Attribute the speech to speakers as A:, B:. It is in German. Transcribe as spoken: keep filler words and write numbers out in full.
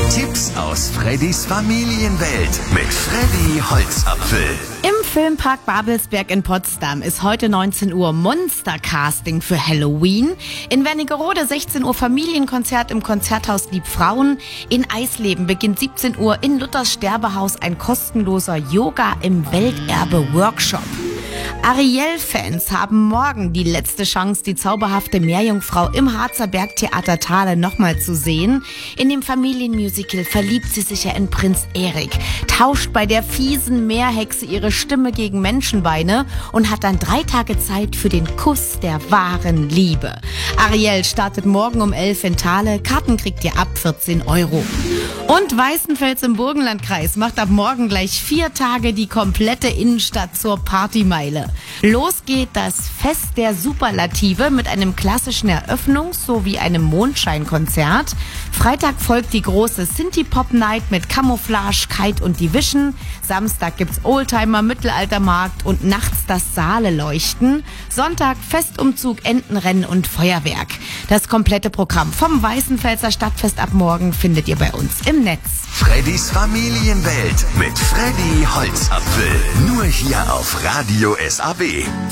A: Tipps aus Freddys Familienwelt mit Freddy Holzapfel.
B: Im Filmpark Babelsberg in Potsdam ist heute neunzehn Uhr Monster-Casting für Halloween. In Wernigerode sechzehn Uhr Familienkonzert im Konzerthaus Liebfrauen. In Eisleben beginnt siebzehn Uhr in Luthers Sterbehaus ein kostenloser Yoga im Welterbe-Workshop. Ariel-Fans haben morgen die letzte Chance, die zauberhafte Meerjungfrau im Harzer Bergtheater Thale nochmal zu sehen. In dem Familienmusical verliebt sie sich ja in Prinz Erik, tauscht bei der fiesen Meerhexe ihre Stimme gegen Menschenbeine und hat dann drei Tage Zeit für den Kuss der wahren Liebe. Ariel startet morgen um elf in Thale. Karten kriegt ihr ab vierzehn Euro. Und Weißenfels im Burgenlandkreis macht ab morgen gleich vier Tage die komplette Innenstadt zur Partymeile. Los geht das Fest der Superlative mit einem klassischen Eröffnungs- sowie einem Mondscheinkonzert. Freitag folgt die große Synthie-Pop-Night mit Camouflage, Kite und Division. Samstag gibt's Oldtimer, Mittelaltermarkt und nachts das Saale-Leuchten. Sonntag Festumzug, Entenrennen und Feuerwerk. Das komplette Programm vom Weißenfelser Stadtfest ab morgen findet ihr bei uns im Netz.
A: Freddys Familienwelt mit Freddy Holzapfel. Nur hier auf Radio S A B.